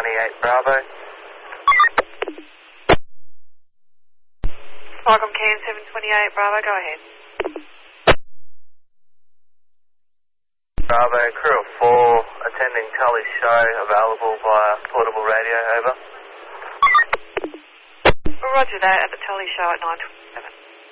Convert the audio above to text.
728 Bravo. Welcome, Can 728 Bravo, go ahead. Bravo, crew of 4, attending Tully's show, available via portable radio, over. Roger that, at the Tully show at 9.